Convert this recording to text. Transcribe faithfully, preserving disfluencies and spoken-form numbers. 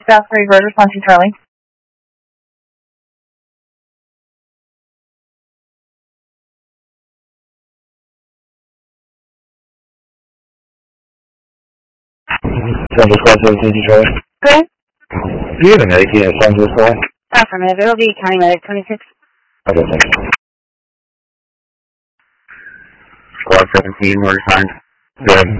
South three Bird, responding to Charlie. Central Squad seventeen, Charlie. Okay. Do you have a medic unit assigned to this line? Affirmative. It'll be County Medic twenty-six. Okay, thanks. Squad seventeen, we're assigned. Good.